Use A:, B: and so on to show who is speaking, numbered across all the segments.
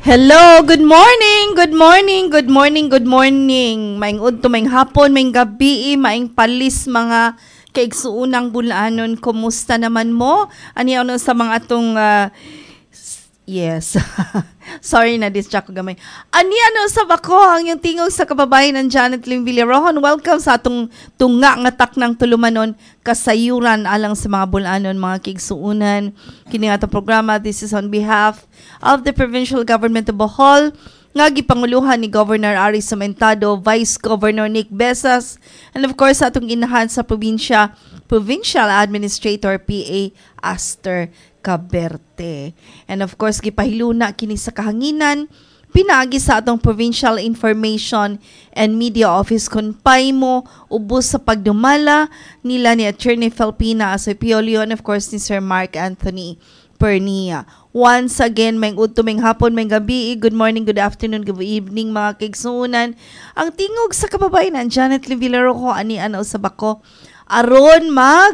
A: Hello, good morning, good morning, good morning, good morning. Maing udto, maing hapon, maing gabi, maing palis mga kaigsuunang bulanon. Kumusta naman mo? Ani ano sa mga atong yes. Sorry na distract ko gamay. Ani ano sa bako ang yung tingog sa kababayan ng Janet Lim Villarojon. Welcome sa atong tunga nga tak ng tulumanon kasayuran alang sa mga bulanon, mga kaigsuunan. Kini atong programa, this is on behalf of the Provincial Government of Bohol, nga gipanguluhan ni Governor Ari Sementado, Vice Governor Nick Besas, and of course atong inahan sa probinsya, Provincial Administrator PA Aster Caberte. And of course gipahiluna kini sa kahanginan pinaagi sa atong Provincial Information and Media Office kung mo ubos sa pagdumala nila ni Attorney Felpina Asopiolio and of course ni Sir Mark Anthony Pernia. Once again, may udto, may hapon, may gabi, good morning, good afternoon, good evening mga kaigsuunan. Ang tingog sa kababayan ng Janet Lim Villarojon, ani ano sa bako aron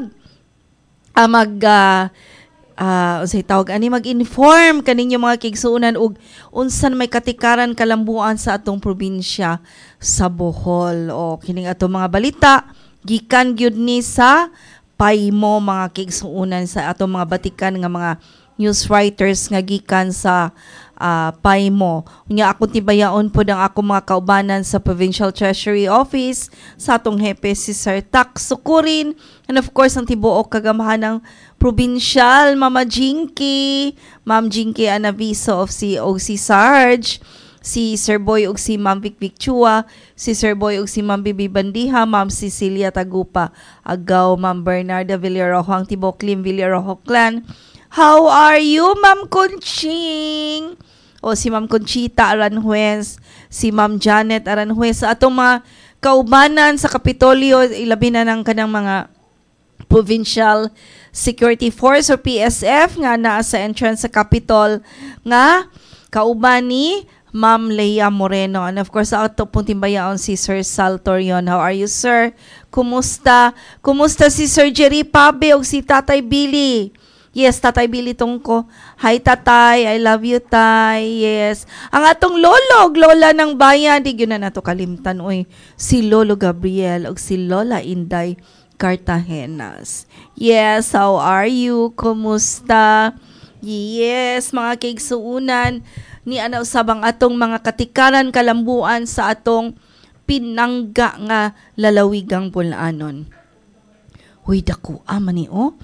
A: mag-inform kaninyo mga kaigsuunan ug unsan may katikaran kalambuan sa atong probinsya sa Bohol. O kining atong mga balita gikan gyud ni sa paymo mga kaigsuunan sa atong mga batikan nga mga news writers nga gikan sa paymo. Unya ako tibayaon po ang ako mga kaubanan sa Provincial Treasury Office sa atong hepe si Sir Tak Sukurin and of course ang tibuok kagamahan ng Provincial Mama Jinky, Ma'am Jinky Anaviso of COC Sarge, si Sir Boy ug si Ma'am Vic Chua, si Sir Boy ug si Ma'am Bibi Bandiha, Ma'am Cecilia Tagupa, Agaw, Ma'am Bernarda Villarojo, ang tibok Lim Villarojo clan. How are you, Ma'am Conching? O si Ma'am Conchita Aranjuez, si Ma'am Janet Aranjuez, sa atong mga kaubanan sa Kapitolyo, ilabi na ng kanang mga Provincial Security Force or PSF nga naa sa entrance sa Capitol nga kauban ni Ma'am Leia Moreno. And of course, ato pong timbayaon si Sir Sal Torion. How are you, sir? Kumusta? Kumusta si Sir Jerry Pabe o si Tatay Billy? Yes, Tatay Billy Tongko. Hi, Tatay. I love you, Tay. Yes. Ang atong lola ng bayan, di yun na nato kalimtan. Uy, si Lolo Gabriel o si Lola Inday Cartagenas. Yes, how are you? Kumusta? Yes, mga kaigsuunan, ni ana usabang atong mga katikaran kalambuan sa atong pinangga nga lalawigang bulanon. Huy, daku, man ni,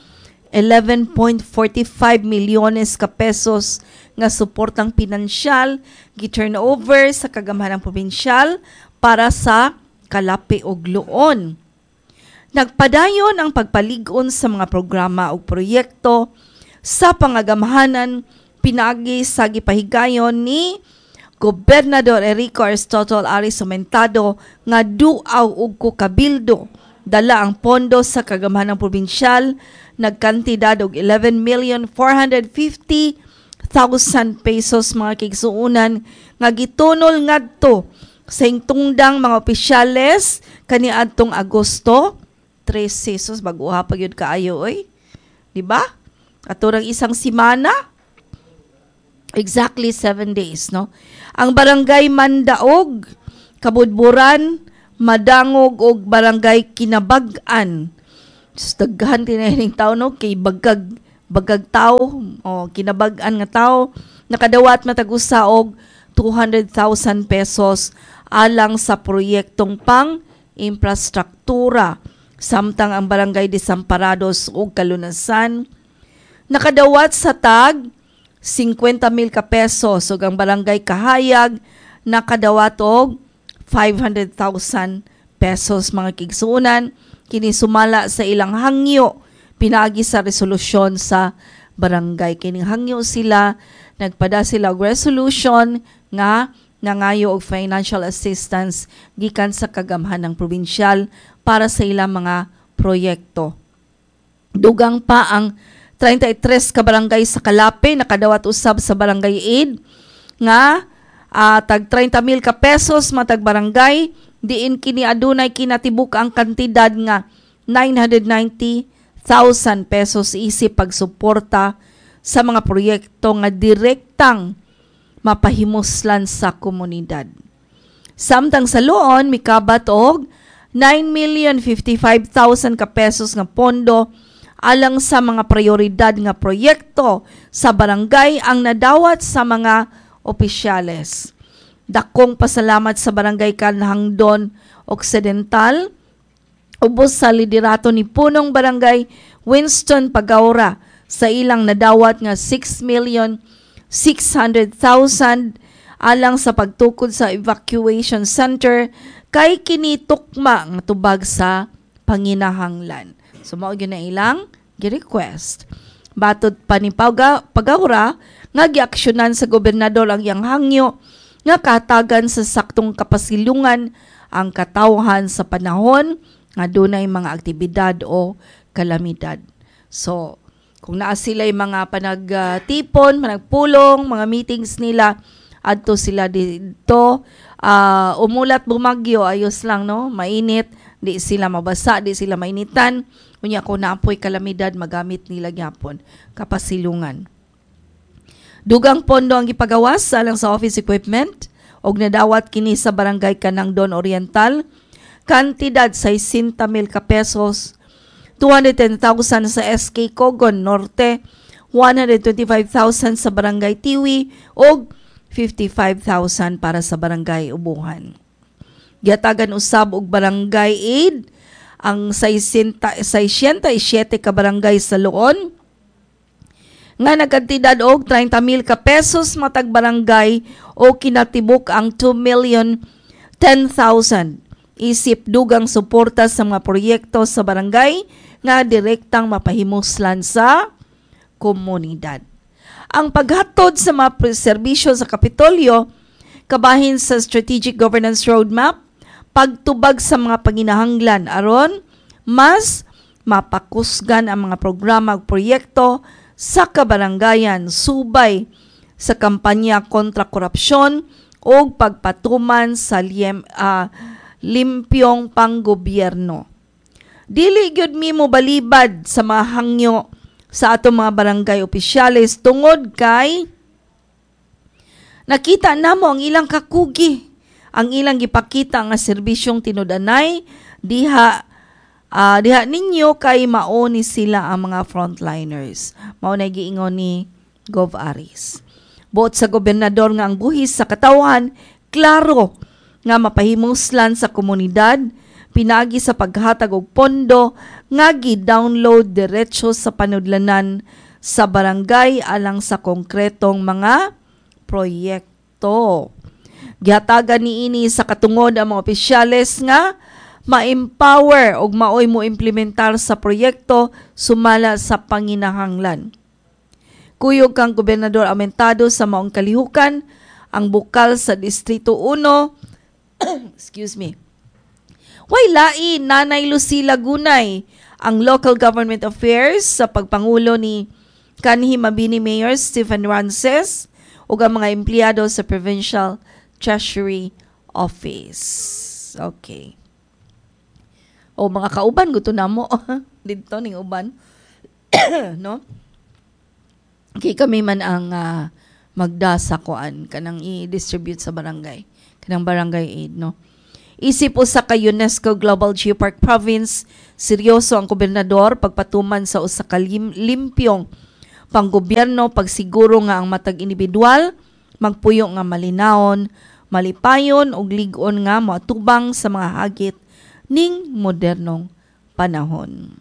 A: 11.45 milyones ka pesos nga suportang pinansyal gi-turnover sa kagamhanang probinsyal para sa Kalapi ug Luon. Nagpadayon ang pagpalig-on sa mga programa ug proyekto sa pangagamhanan pinagi sa gipahigayon ni Gobernador Enrico Aristotle Ari Sementado nga duaw ug kabildo dala ang pondo sa kagamhanang probinsyal nagkantidad og 11,450,000 pesos mga kaigsuunan nga gitunol ngadto sa tungdang mga opisyales kaniadtong Agosto 13 sus baguha pa gyud kaayo oy, di ba? Aturang isang simana, exactly 7 days, no? Ang barangay Mandaog, Kabudburan, Madangog og barangay Kinabag-an. Daghan tinahiling tao, no? Kay bagag tao, o kinabag-an nga tao, nakadawat matag-usa og 200,000 pesos alang sa proyektong pang infrastruktura. Samtang ang barangay Desamparados ug Kalunasan nakadawat sa tag 50,000 ka pesos ug ang barangay Kahayag nakadawat og 500,000 pesos mga kigsuunan kini sumala sa ilang hangyo pinaagi sa resolusyon sa barangay. Kining hangyo sila nagpada sila og resolution nga nangayo og financial assistance gikan sa kagamhanang probinsyal para sa ilang mga proyekto. Dugang pa ang 33 ka barangay sa Kalapi nakadawat usab sa barangay aid nga tag 30,000 ka pesos matag barangay diin kini adunay kinatibuk ang kantidad nga 990,000 pesos isip pagsuporta sa mga proyekto nga direktang mapahimuslan sa komunidad. Samtang sa Luon, mikabat og 9,055,000 ka pesos nga pondo alang sa mga prioridad nga proyekto sa barangay ang nadawat sa mga opisyales. Dakong pasalamat sa Barangay Kanhangdon Occidental, ubos sa liderato ni punong Barangay Winston Pagaura sa ilang nadawat nga 6,600,000 alang sa pagtukod sa evacuation center kay kinitukma nga tubag sa panginahanglan. So mao gyud na ilang gi-request. Batud pa ni Pagaura nga giaksyonan sa gobernador ang iyang hangyo nga katagan sa saktong kapasilungan ang katawhan sa panahon nga dunay mga aktibidad o kalamidad. So kung naa sila mga panagtipon, managpulong, mga meetings nila, adto sila dito, umulat bumagyo, ayos lang, no? Mainit, di sila mabasa, di sila mainitan. Kunya kung naapoy kalamidad, magamit nila gyapon kapasilungan. Dugang pondo ang gipagawas alang sa office equipment og nadawat kini sa Barangay Kanangdon Oriental, kantidad 60,000 ka pesos, 210,000 sa SK Cogon Norte, 125,000 sa Barangay Tiwi ug 55,000 para sa Barangay Ubuhan. Giatagan usab og Barangay Aid ang 67 ka barangay sa Luon nga nagkantidad og 30,000 ka pesos matag barangay o kinatibuk ang 2,010,000 isip dugang suporta sa mga proyekto sa barangay nga direktang mapahimuslan sa komunidad. Ang paghatod sa mga serbisyo sa Kapitolyo, kabahin sa Strategic Governance Roadmap, pagtubag sa mga panginahanglan aron mas mapakusgan ang mga programa ug proyekto sa kabarangayan subay sa kampanya kontra korupsyon o pagpatuman sa limpyong panggobyerno. Dili gyud mi mo balibad sa mga hangyo sa atong mga barangay opisyales tungod kay nakita namo ang ilang kakugi, ang ilang gipakita nga serbisyong tinud-anay diha ninyo kay mao ni sila ang mga frontliners. Mao na giingon ni Gov. Aris. Buot sa gobernador nga ang buhis sa katawan, klaro nga mapahimuslan sa komunidad, pinagi sa paghatag og pondo nga gi-download diretso sa panudlanan sa barangay alang sa konkretong mga proyekto. Gihatagan niini sa katungod ang mga opisyales nga ma-empower og maoy mo implementar sa proyekto sumala sa panginahanglan. Kuyog kang gobernador amentado sa maong kalihukan ang bukal sa Distrito 1 excuse me. Way lain Nanay Lucila Gunay ang Local Government Affairs sa pagpangulo ni kanhi Mabini Mayor Stephen Rances ug ang mga empleyado sa Provincial Treasury Office. Okay. O mga kauban gusto na mo dito ning uban no? Kay kami man ang magda sa kuan kanang i-distribute sa barangay, kanang barangay aid, no? Isip usa ka UNESCO Global Geopark Province, seryoso ang gobernador pagpatuman sa usa ka limpyong panggobyerno, pagsiguro nga ang matag individual magpuyo nga malinawon, malipayon ug lig-on nga moatubang sa mga hagit ning modernong panahon.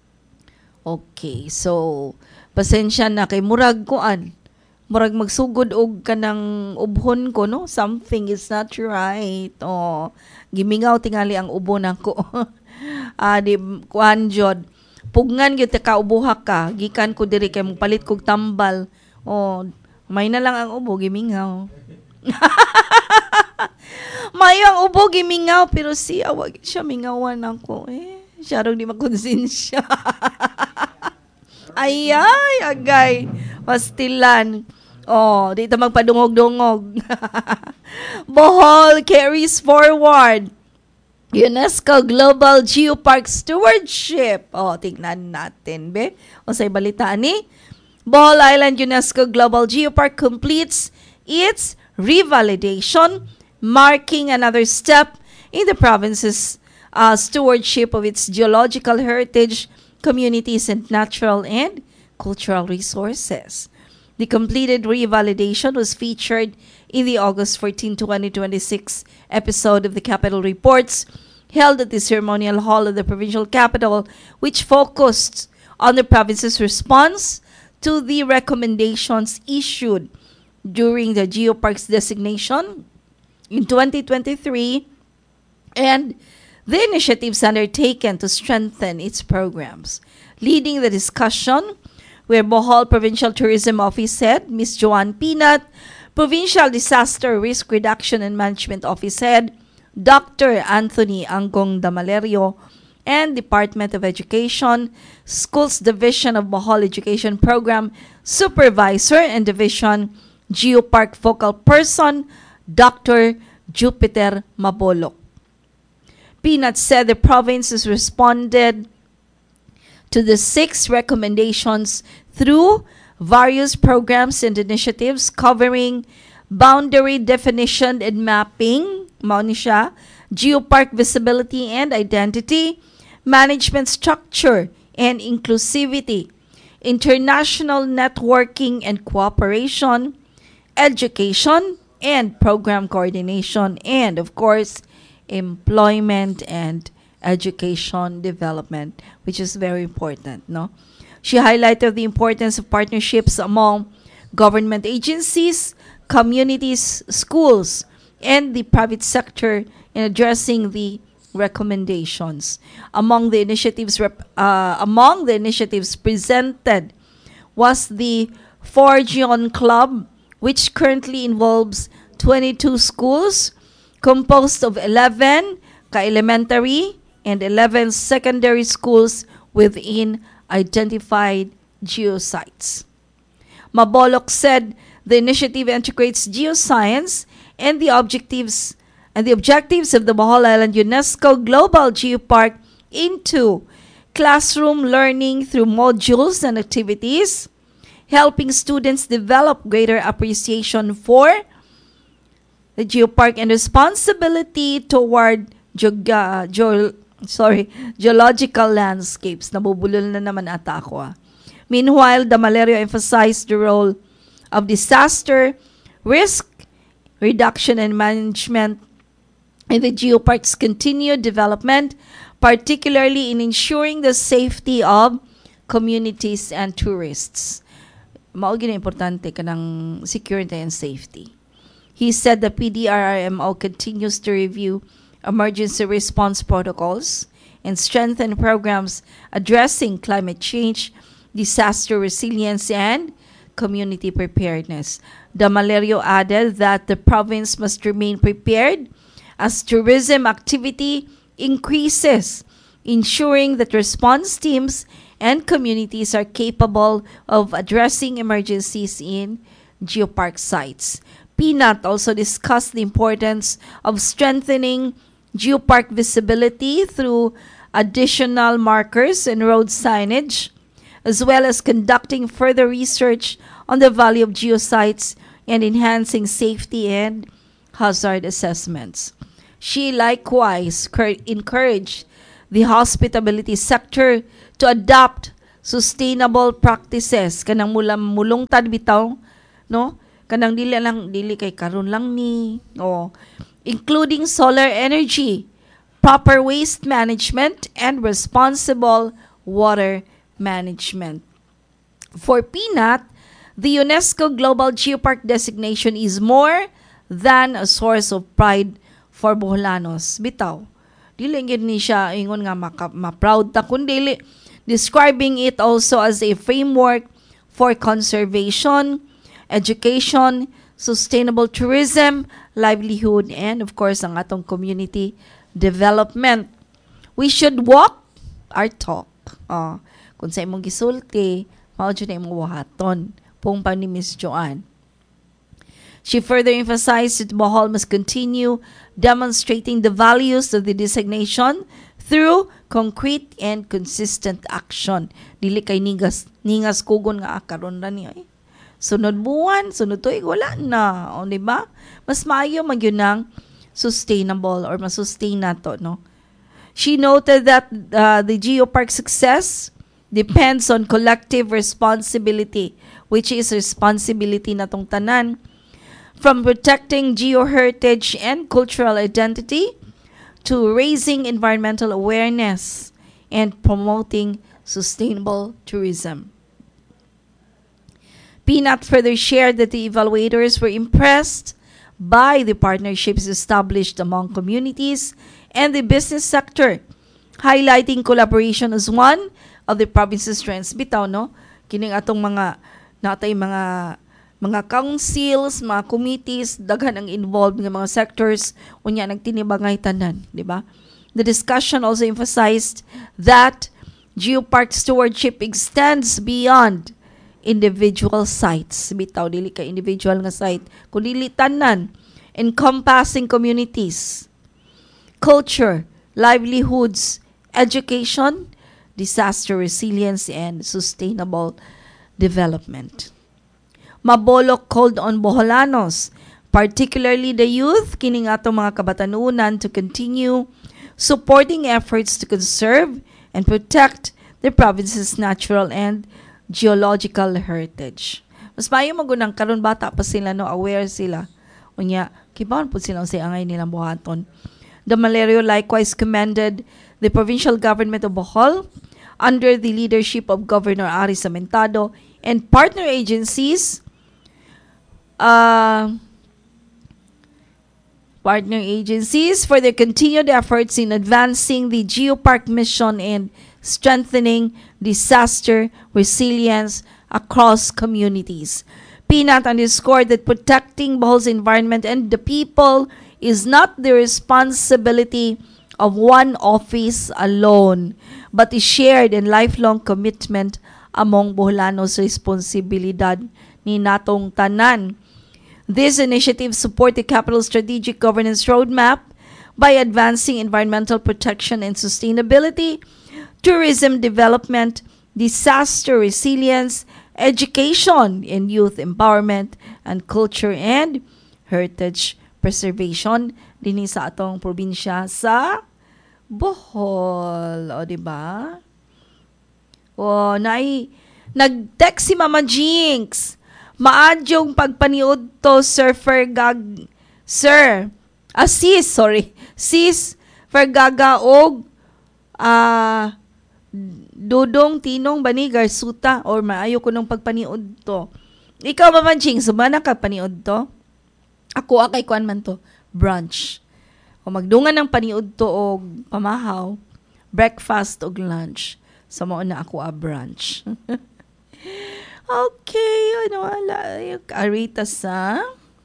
A: Okay, so pasensya na kay murag kuan. Murag magsugod og kanang ubhon ko, no? Something is not right. Oh, gimingaw tingali ang ubon nako. Di kuan jod. Pugngan gyud ka ubuha ka, gikan ko diri kay palit kog tambal. Oh, may na lang ang ubo gimingaw. Mayo ang ubo gimingaw pero siya wag siya mingawan ako. Siya raw di makonsensya. Ay, agay. Pastilan. Oh, dito magpadungog-dungog. Bohol carries forward UNESCO Global Geopark Stewardship. Oh, tingnan natin, be. O sa balita ni Bohol Island UNESCO Global Geopark completes its revalidation, marking another step in the province's stewardship of its geological heritage, communities, and natural and cultural resources. The completed revalidation was featured in the August 14, 2026 episode of the Capital Reports, held at the ceremonial hall of the provincial capital, which focused on the province's response to the recommendations issued during the Geoparks designation in 2023 and the initiatives undertaken to strengthen its programs. Leading the discussion were Bohol Provincial Tourism Office Head, Ms. Joanne Pinat, Provincial Disaster Risk Reduction and Management Office Head, Dr. Anthony Angong Damalerio, and Department of Education, Schools Division of Bohol Education Program Supervisor and Division Geopark Focal Person, Dr. Jupiter Mabolok. Pinat said the province has responded to the 6 recommendations through various programs and initiatives covering boundary definition and mapping, geopark visibility and identity, management structure and inclusivity, international networking and cooperation, education and program coordination, and of course, employment and education development, which is very important, no? She highlighted the importance of partnerships among government agencies, communities, schools, and the private sector in addressing the recommendations. Among the initiatives presented was the Forgion Club, which currently involves 22 schools composed of 11 ka-elementary and 11 secondary schools within identified geosites. Mabolok said the initiative integrates geoscience and the objectives of the Bohol Island UNESCO Global Geopark into classroom learning through modules and activities, helping students develop greater appreciation for the geopark and responsibility toward geological landscapes. Nabubulol na naman ata ako. Meanwhile, Damalerio emphasized the role of disaster risk reduction and management in the geopark's continued development, particularly in ensuring the safety of communities and tourists. Mao gina importante kanang security and safety. He said the PDRRMO continues to review emergency response protocols and strengthen programs addressing climate change, disaster resilience, and community preparedness. Damalerio added that the province must remain prepared as tourism activity increases, ensuring that response teams and communities are capable of addressing emergencies in geopark sites. Pinat also discussed the importance of strengthening geopark visibility through additional markers and road signage, as well as conducting further research on the value of geosites and enhancing safety and hazard assessments. She likewise encouraged the hospitality sector to adopt sustainable practices kanang mulungtad bitaw, no? Kanang dili kay karon lang ni, including solar energy, proper waste management, and responsible water management. For Pinat, the UNESCO Global Geopark designation is more than a source of pride for Boholanos. Bitaw, dili gyud ni siya ingon nga ma-proud ta kundi describing it also as a framework for conservation, education, sustainable tourism, livelihood, and of course ang atong community development. We should walk our talk. Kung sa imong gisulti, mao jud na imong wahaton. Pong pa ni Ms. Joanne. She further emphasized that Bohol must continue demonstrating the values of the designation through concrete and consistent action. Dili kay ningas kugon nga karon ra niya. Sunod buwan, sunod tuig, wala na. O, di ba? Mas maayo man yun ng sustainable or masustain na to, no? She noted that the geopark success depends on collective responsibility, which is responsibility na tong tanan, from protecting geoheritage and cultural identity to raising environmental awareness and promoting sustainable tourism. Peanut further shared that the evaluators were impressed by the partnerships established among communities and the business sector, highlighting collaboration as one of the province's strengths. Bitaw, no? Kining atong natay mga councils, mga committees, daghan ang involved ng mga sectors, unya nagtinibangay tanan, di ba? The discussion also emphasized that geopark stewardship extends beyond individual sites. Bitaw, dili ka individual nga site, kundi tanan, encompassing communities, culture, livelihoods, education, disaster resilience, and sustainable development. Mabolok called on Boholanos, particularly the youth, kining atong mga kabatanunan, to continue supporting efforts to conserve and protect the province's natural and geological heritage. Mas maayo magunang karon bata pa sila, no, aware sila. Unya, kibaon po silang sa angay nilang buhaton. The Malario likewise commended the provincial government of Bohol under the leadership of Governor Aris Amentado and partner agencies for their continued efforts in advancing the geopark mission and strengthening disaster resilience across communities. Peanut underscored that protecting Bohol's environment and the people is not the responsibility of one office alone, but is shared and lifelong commitment among Boholanos. Responsibilidad ni natong tanan. These initiatives support the capital's strategic governance roadmap by advancing environmental protection and sustainability, tourism development, disaster resilience, education and youth empowerment, and culture and heritage preservation dinhi sa atong probinsya sa Bohol. O, diba? O, nag-text si Mama Jinx. Maadyong pagpaniod to, Sir Sis Fergaga og Dudong Tinong Bani Garsuta, or maayo ko nung pagpaniod to. Ikaw, Mama Jinx, sumana ka paniod to? Ako, akay kuan man to, brunch. O magdungan ng paniod to og pamahaw, breakfast og lunch. So, mao na ako brunch. Okay, ano wala. Arita sa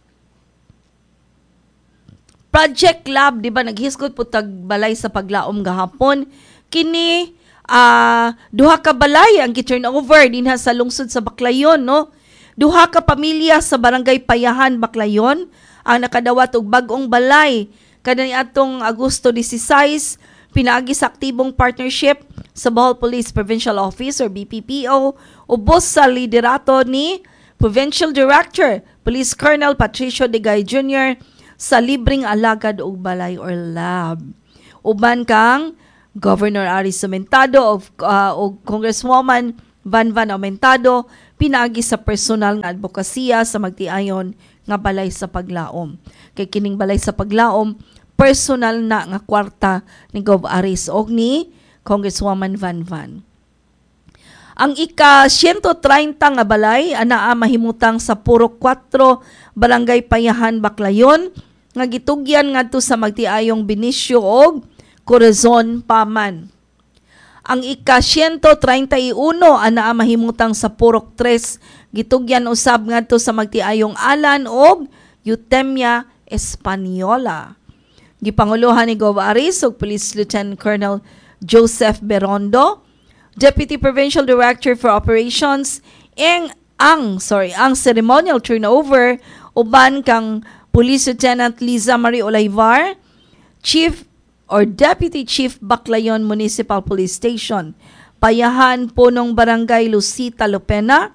A: Project Lab, di ba? Naghisgot po tagbalay sa paglaom gahapon. Kini, duha ka balay ang gi-turn over dinha sa lungsod sa Baclayon, no? Duha ka pamilya sa Barangay Payahan, Baclayon ang nakadawat og bag-ong balay kanang atong Agosto 16, pinaagi sa aktibong partnership sa Bohol Police Provincial Office or BPPO, ubos sa liderato ni Provincial Director Police Colonel Patricio Digay Jr. sa libreng alagad og balay or lab. Uban kang Governor Aris Amentado o Congresswoman Van Aumentado, pinaagi sa personal nga advokasya sa magtiayon nga balay sa paglaom. Kay kining balay sa paglaom, personal na nga kwarta ni Gov. Aris o ni Congresswoman Van. Ang ika-130 nga balay anaa mahimutang sa Purok 4, Barangay Payahan, Baclayon, nga gitugyan ngadto sa magtiayong Benicio og Corazon, Paman. Ang ika-131 anaa mahimutang sa Purok 3, gitugyan usab ngadto sa magtiayong Alan og Eutemia Española. Gipanguluhan ni Gov. Aris ug Police Lieutenant Colonel Joseph Berondo, Deputy Provincial Director for Operations, ang ceremonial turnover uban kang Police Lieutenant Liza Marie Olaivar, Chief or Deputy Chief Baclayon Municipal Police Station, Payahan Punong Barangay Lucita Lopena,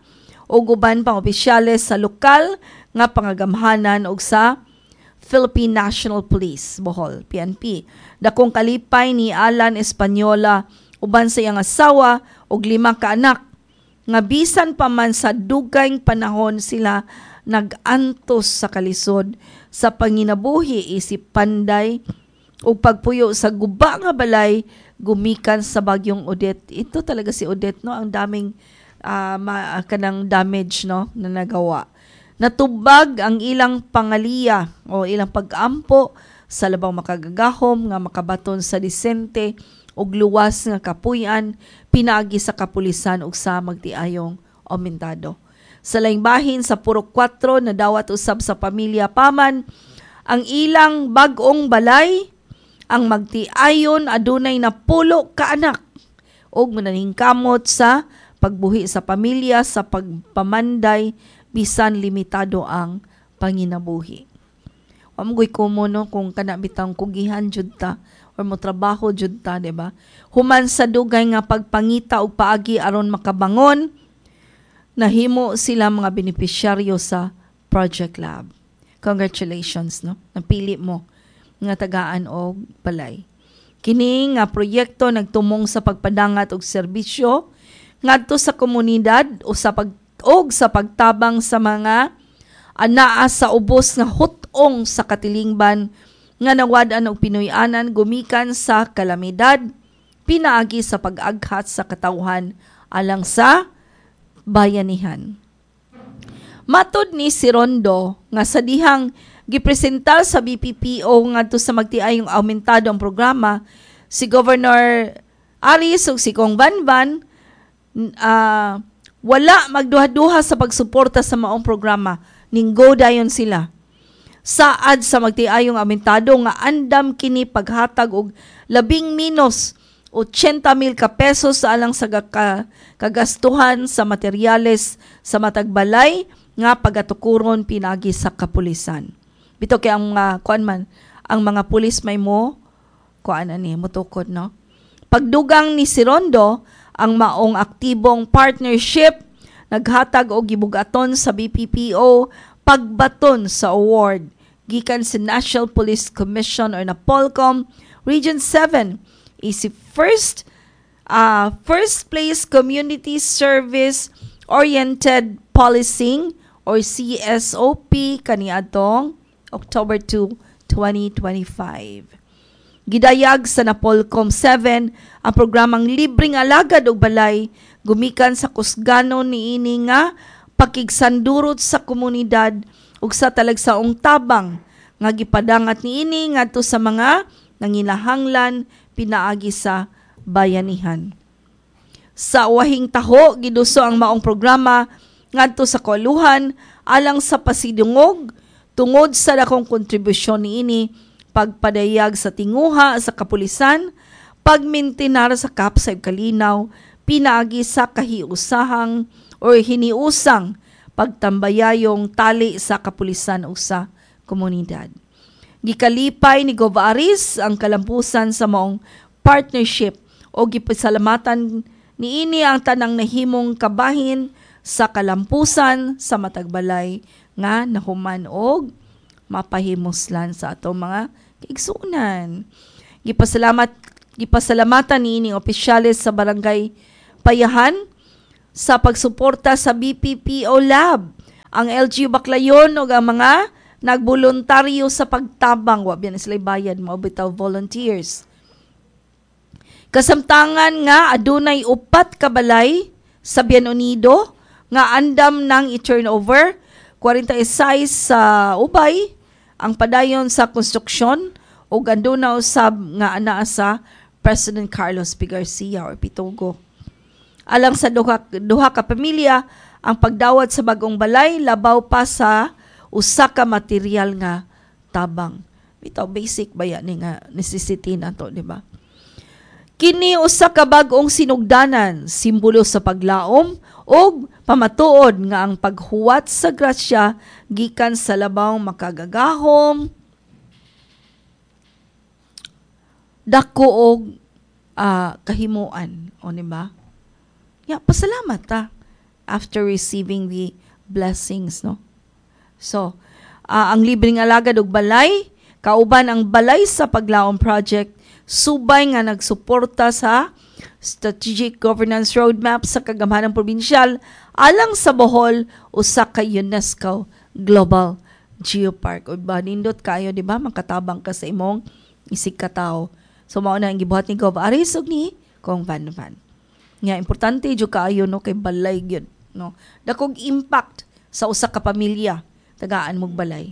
A: ug uban pang opisyales sa lokal nga pangagamhanan ug sa Philippine National Police, Bohol, PNP. Dakong kalipay ni Alan Española uban sa iyang asawa ug 5 ka anak nga bisan pa man sa dugayng panahon sila nag-antos sa kalisod sa panginabuhi isip panday ug pagpuyo sa guba nga balay gumikan sa bagyong Odette. Ito talaga si Odette, no, ang daming kanang damage, no, na nagawa. Natubag ang ilang pangaliya o ilang pag-ampo sa labang makagagahom nga makabaton sa disente ug luwas nga kapuy-an pinaagi sa kapulisan ug sa magtiayong aumentado. Sa laing bahin sa Purok 4 na dawat usab sa pamilya Paman ang ilang bag-ong balay ang magtiayon adunay napulo ka anak ug mananingkamot sa pagbuhi sa pamilya sa pagpamanday bisan limitado ang panginabuhi. Amgoy ko mo, no, kung kana bitang kugihan jud ta or mo trabaho jud ta, di ba? Human sa dugay nga pagpangita og paagi aron makabangon, nahimo sila mga benepisyaryo sa Project Lab. Congratulations, no? Napili mo nga tagaan og balay. Kini nga proyekto nagtumong sa pagpadangat og serbisyo ngadto sa komunidad o sa pagtabang sa mga anaa sa ubos nga hutong sa katilingban nga nawad-an og Pinoy-anan gumikan sa kalamidad pinaagi sa pag-aghat sa katawhan alang sa bayanihan. Matud ni si Rondo nga sa dihang gipresentar sa BPPO ngadto sa magtiayong aumentado ang programa, si Governor Aris ug si Kong Banban wala magduha-duha sa pagsuporta sa maong programa, ninggo dayon sila. Saad sa magtiayong aumentado nga andam kini paghatag og labing minus 80,000 ka pesos sa alang sa kagastuhan sa materyales sa matagbalay nga pagatukuron pinagi sa kapulisan. Bito kay ang ang mga pulis may mo mutukod, no. Pagdugang ni si Rondo ang maong aktibong partnership naghatag og gibugaton sa BPPO pagbaton sa award gikan sa National Police Commission or NAPOLCOM Region 7 is first place community service oriented policing or CSOP kaniadtong October 2, 2025. Gidayag sa NAPOLCOM 7 ang programang libreng alagad og balay gumikan sa kusganon niini nga pakigsandurot sa komunidad ug sa talagsaong tabang nga gipadangat niini ngadto sa mga nanginahanglan pinaagi sa bayanihan. Sa wahing taho giduso ang maong programa ngadto sa kauluhan alang sa pasidungog tungod sa dakong kontribusyon niini pagpadayag sa tinguha sa kapulisan, pagmintinar sa kapsayb kalinaw, pinaagi sa kahiusahang o hiniusang pagtambayayong tali sa kapulisan o sa komunidad. Gikalipay ni Gov. Aris ang kalampusan sa maong partnership o gipasalamatan niini ang tanang nahimong kabahin sa kalampusan sa matagbalay nga nahuman og mapahimuslan sa atong mga kaigsunan. Gipasalamatan niining opisyales sa barangay Payahan sa pagsuporta sa BPPO Lab. Ang LGU Baclayon o ang mga nagboluntaryo sa pagtabang, wa biyan sila bayad, mga bitaw volunteers. Kasamtangan nga adunay 4 ka balay sa Bien Unido nga andam nang i-turnover, 46 sa ubay ang padayon sa konstruksyon o ganduna usab nga anaa sa President Carlos P. Garcia or Pitogo. Alang sa duha ka pamilya, ang pagdawat sa bagong balay labaw pa sa usa ka material nga tabang. Bitaw basic ba yan nga necessity nato, di ba? Kini usa ka bag-ong sinugdanan, simbolo sa paglaom o pamatuod nga ang paghuwat sa grasya gikan sa labaw makagagahom, dako og kahimuan, o di ba? Ya, pasalamat ta. after receiving the blessings, no? So, ang libreng alagad og balay, kauban ang balay sa paglaom project, subay nga nagsuporta sa strategic governance roadmap sa kagamhanang probinsyal alang sa Bohol usa ka UNESCO Global Geopark. O ba nindot kayo, di ba? Makatabang ka sa imong isig ka tao. So mao na ang gibuhat ni Gov Aris ug ni Kong Van Van. Nga importante jud kaayo no kay balay gyud, no. Dakog impact sa usa ka pamilya tagaan mong balay.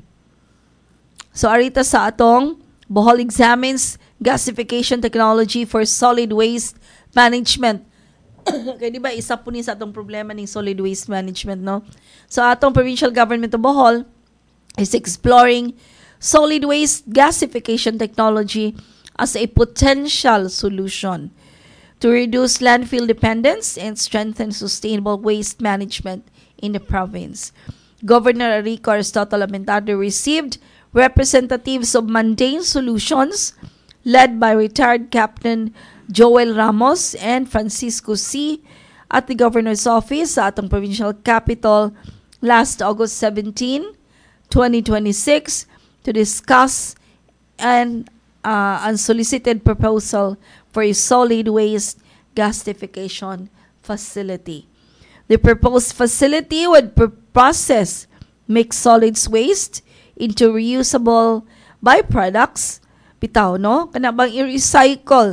A: So arita sa atong Bohol examines gasification technology for solid waste management. Kaya di ba isa po ni sa atong problema ng solid waste management, no? So atong provincial government of Bohol is exploring solid waste gasification technology as a potential solution to reduce landfill dependence and strengthen sustainable waste management in the province. Governor Rico Aristotle Lamentado received representatives of Mundane Solutions led by retired Captain Joel Ramos and Francisco C. at the Governor's Office sa atong provincial capital last August 17, 2026 to discuss an unsolicited proposal for a solid waste gasification facility. The proposed facility would process mixed solids waste into reusable byproducts, bitaw, no? Kana bang i-recycle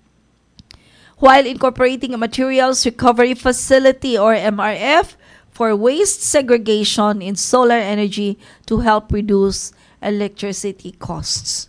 A: while incorporating a materials recovery facility or MRF for waste segregation in solar energy to help reduce electricity costs.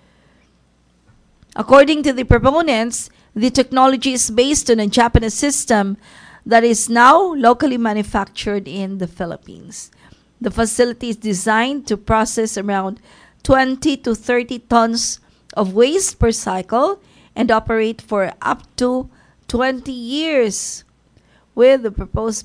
A: According to the proponents, the technology is based on a Japanese system that is now locally manufactured in the Philippines. The facility is designed to process around 20 to 30 tons of waste per cycle and operate for up to 20 years with the proposed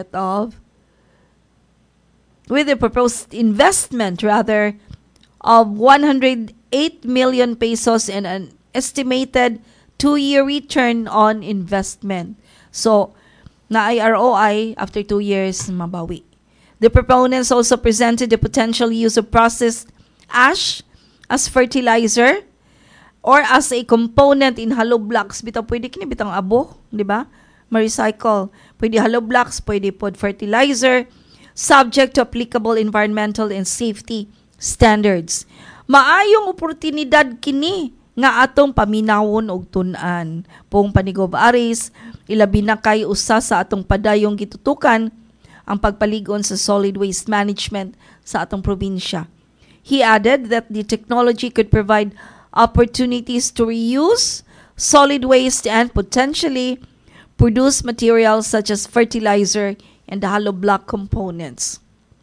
A: investment of 108 million pesos and an estimated 2-year return on investment. So, na ROI after 2 years mabawi. The proponents also presented the potential use of processed ash as fertilizer or as a component in hollow blocks. Bitaw pwede kini bitang abo, di ba? Ma-recycle. Pwede hollow blocks, pwede pod fertilizer, subject to applicable environmental and safety standards. Maayong oportunidad kini nga atong paminawon og tun-an. Pong Panigov Aris, ilabi na kay usa sa atong padayong gitutukan ang pagpaligon sa solid waste management sa atong probinsya. He added that the technology could provide opportunities to reuse solid waste and potentially produce materials such as fertilizer and hollow block components.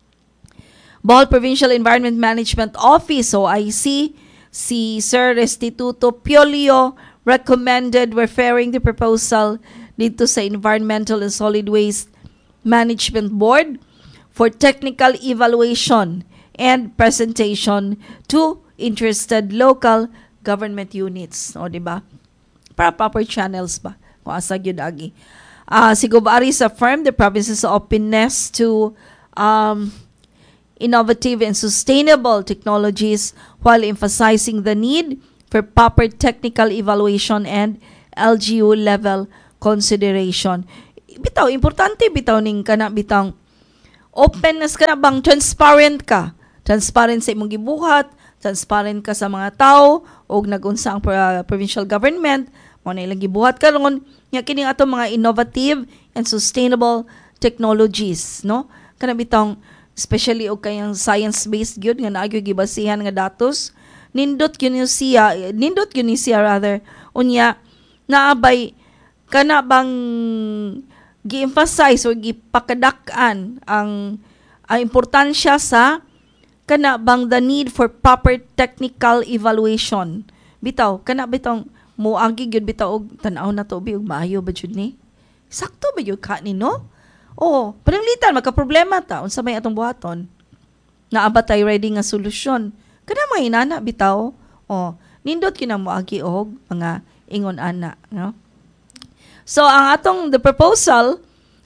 A: Bohol Provincial Environment Management Office, OIC, si Sir Restituto Piolio recommended referring the proposal dito sa Environmental and Solid Waste Management Board for technical evaluation and presentation to interested local government units. O, diba? Para proper channels ba? Kung asa gyud agi. Si Gov Aris affirmed the province's openness to innovative and sustainable technologies while emphasizing the need for proper technical evaluation and LGU level consideration. Bitaw, importante bitaw ning kana bitang openness ka na bang transparent ka. Transparent sa imong gibuhat, transparent ka sa mga tao o nagunsa ang provincial government, mo na ilang gibuhat karon nya kini ato mga innovative and sustainable technologies, no? Kana bitang especially og kayang science-based gyud nga naagyo gibasihan nga datos, nindot gyud ni siya rather unya naabay kana bang gi-emphasize o gipakadak-an ang importansya sa kana bang the need for proper technical evaluation. Bitaw kana bitong moagi gyud bitaw og tan-aw na to bi og maayo ba jud ni? Sakto ba gyud ka ni no? Oh, pananglitan magka-problema ta unsa may atong buhaton. Naabatay ready nga solusyon. Kada mga inana bitaw. Oh, nindot kinang moagi og mga ingon ana, no? So ang the proposal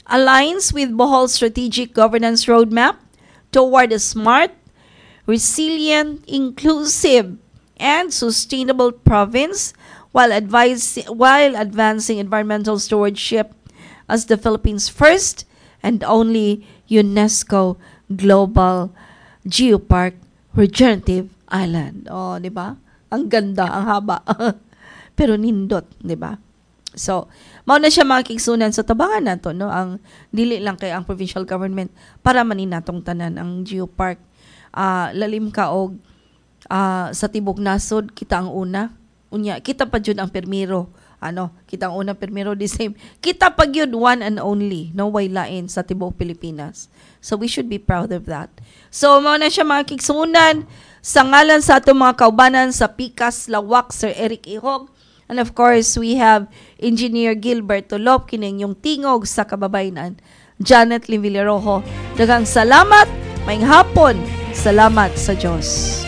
A: aligns with Bohol's strategic governance roadmap toward a smart, resilient, inclusive, and sustainable province while advancing environmental stewardship as the Philippines' first and only UNESCO Global Geopark Regenerative Island. Oh, 'di ba? Ang ganda, ang haba. Pero nindot, 'di ba? So, mao na siya makikisunan sa tabangan nato, no? Ang dili lang kay ang provincial government para maninatong tanan ang geopark. Lalim ka og sa tibok nasod kita ang una. Unya, kita pa jud ang permiro. Kita ang unang permiro the same. Kita pa yun one and only, no way lain sa tibok Pilipinas. So we should be proud of that. So mao na siya makikisunan sa ngalan sa atong mga kaubanan sa Pikas, Lawak, Sir Eric Ihog. And of course, we have Engineer Gilbert Tulop, kining yung tingog sa kababayan, Janet Lim Villarojo. Daghang salamat, maayong hapon. Salamat sa Diyos.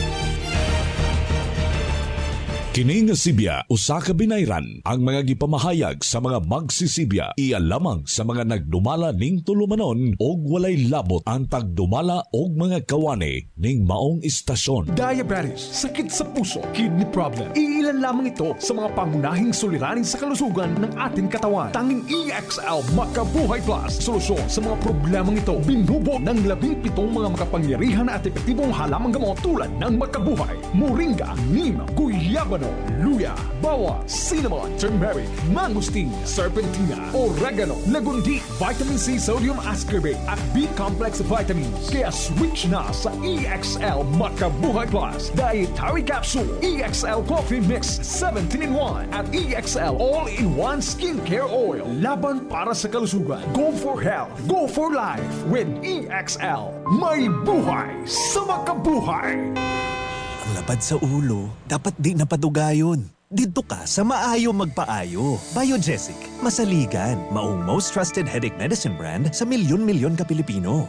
B: Kini nga Sibya, usa ka binayran ang mga gipamahayag sa mga magsisibya. Iya lamang sa mga nagdumala ning tulumanon og walay labot ang tagdumala og mga kawani ning maong istasyon.
C: Diabetes, sakit sa puso, kidney problem. Iilan lamang ito sa mga pangunahing suliranin sa kalusugan ng ating katawan. Tanging EXL Makabuhay Plus, solusyon sa mga problemang ito. Binubo ng 17 mga makapangyarihan at epektibong halamang gamot tulad ng Makabuhay, Moringa, Neem, Guyabano, luya, bawang, cinnamon, turmeric, mangosteen, serpentina, oregano, lagundi, vitamin C, sodium ascorbate at B-complex vitamins. Kaya switch na sa EXL Makabuhay Plus Dietary Capsule, EXL Coffee Mix 17-in-1 at EXL All-in-1 Skincare Oil. Laban para sa kalusugan. Go for health. Go for life with EXL. May buhay sa makabuhay.
D: Ang labad sa ulo, dapat di napadugayon. Dito ka sa maayo magpaayo. Biogesic, masaligan, maong most trusted headache medicine brand sa milyon-milyon ka Pilipino.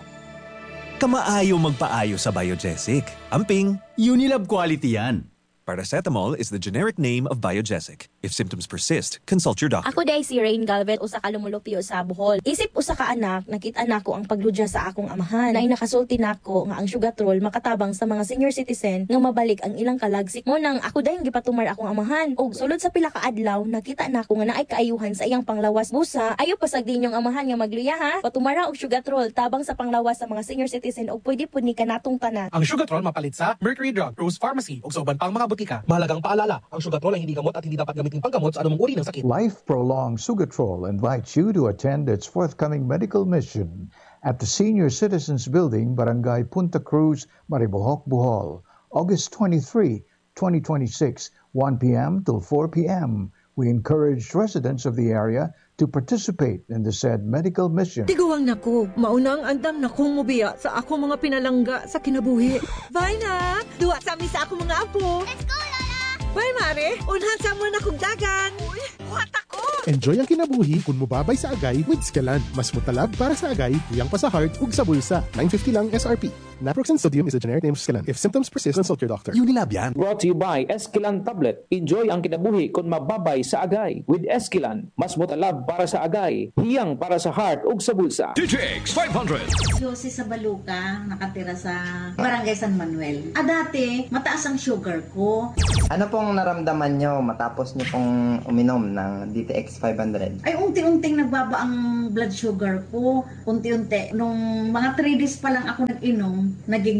D: Kamaayo magpaayo sa Biogesic. Amping,
E: Unilab quality yan.
D: paracetamol is the generic name of Biogesic. If symptoms persist, consult your doctor.
F: Ako day si Rain Galvez, usa ka lumulupyo sa Bohol. Isip usa ka anak, nakita nako ang pagludya sa akong amahan. Na nakasulti nako nga ang sugatrol makatabang sa mga senior citizen nga mabalik ang ilang kalagsik mo nang ako day gipatumar akong amahan. Og sulod sa pila ka adlaw, nakita nako nga naay kaayuhan sa iyang panglawas. Busa, ayo pasag din yung amahan nga magluya ha. Patumara og sugatrol tabang sa panglawas sa mga senior citizen og pwede pud ni kanatong tanan.
G: Ang sugatrol mapalit sa Mercury Drug, Rose Pharmacy ug sa uban pang mga butika. Mahalagang paalala, ang sugatrol ay hindi gamot at hindi dapat gamitin panggamot sa anumang uri ng sakit.
H: Life Prolonged Sugatrol invites you to attend its forthcoming medical mission at the Senior Citizens Building, Barangay Punta Cruz, Maribojoc, Bohol, August 23, 2026, 1 p.m. till 4 p.m. We encourage residents of the area to participate in the said medical mission.
I: Tiguang nako, maunang andam na kong mubiya sa ako mga pinalangga sa kinabuhi. Bye na! Duwa sa amin sa ako mga apo. Let's go, Lola! Bye, Mare! Unhan sa mo na kong dagan. Uy, buhat ako!
J: Enjoy ang kinabuhi kung mubabay sa agay with Scalan. Mas mutalab para sa agay, tuyang pa sa heart ug sa bulsa. 950 lang SRP. Naproxen sodium is a generic name of Scalan. If symptoms persist, consult your doctor.
E: Unilab yan.
K: Brought to you by Esquilan Tablet. Enjoy ang kinabuhi kung mababay sa agay. With Esquilan, mas mutalab para sa agay, hiyang para sa heart ug sa bulsa.
B: DTX 500.
L: Josie sa Baluca, nakatira sa Barangay San Manuel. Dati, mataas ang sugar ko.
M: Ano pong naramdaman nyo matapos nyo pong uminom ng DTX 500?
L: Ay, unti-unting nagbaba ang blood sugar ko. Unti-unti. Nung mga 3 days pa lang ako nag-inom, naging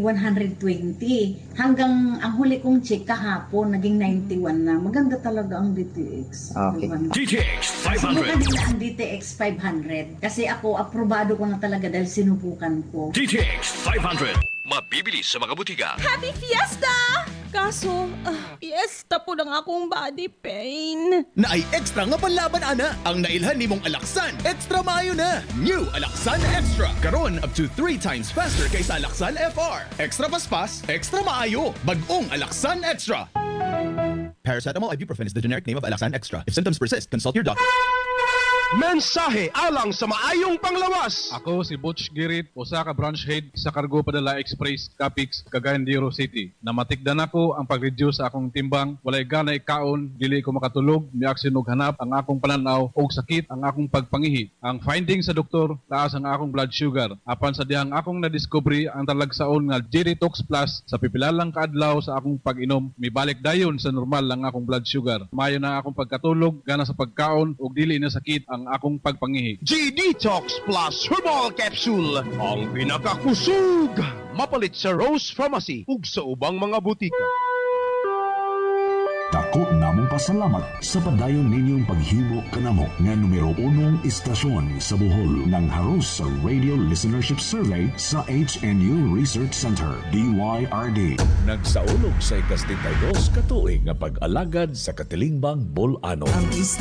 L: 120. Hanggang ang huli kong check kahapon, naging 91 na. Maganda talaga ang DTX.
M: Okay.
B: DTX 500.
L: Sinubukan nila ang DTX 500. Kasi ako, aprobado ko na talaga dahil sinubukan ko.
B: DTX 500. Mabibili sa mga butika.
I: Happy Fiesta! Kaso, fiesta po ng akong body pain.
E: Na ay extra nga panlaban ana. Ang nailhan nimong Alaksan, extra maayo na. New Alaksan Extra. Karon up to 3 times faster kaysa Alaksan FR. Extra paspas, extra maayo. Bagong Alaksan Extra. Paracetamol ibuprofen is the generic name of Alaksan Extra. If symptoms persist, consult your doctor.
N: Mensahe alang sa maayong panglawas.
O: Ako si Butch Girit, usa ka branch head sa Cargo Padala Express, Capix, Cagayan de Oro City. Namatikdan ako ang pag-reduce sa akong timbang, walay ganay kaon, dili ko makatulog, miaksin og hanap ang akong pananaw og sakit ang akong pagpangihi. Ang finding sa doktor, taas ang akong blood sugar. Apan sa dihang akong nadiscovery ang talagsaon nga G-Detox Plus sa pipilalang kaadlaw sa akong pag-inom, mibalik dayon sa normal ang akong blood sugar. Mayo na akong pagkatulog, gana sa pagkaon ug dili na sakit ang akong pagpangihi.
N: G-Detox Plus Herbal Capsule, ang pinakakusog. Mapalit sa Rose Pharmacy ug sa ubang mga butika.
B: Dako namong pasalamat sa padayon ninyong paghimo kanamo nga numero 1 istasyon sa Bohol ng haros sa Radio Listenership Survey sa HNU Research Center, DYRD. Nagsaulog sa ikas-32 katuig nga pag-alagad sa Katilingbang Bolano.